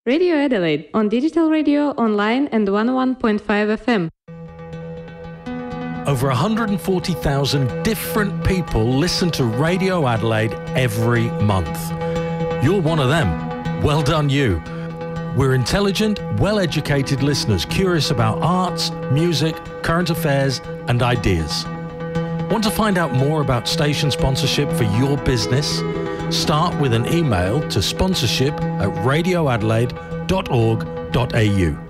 Radio Adelaide on digital radio, online and 101.5 FM. Over 140,000 different people listen to Radio Adelaide every month. You're one of them. Well done you. We're intelligent, well-educated listeners curious about arts, music, current affairs and ideas. Want to find out more about station sponsorship for your business? Start with an email to sponsorship@radioadelaide.org.au.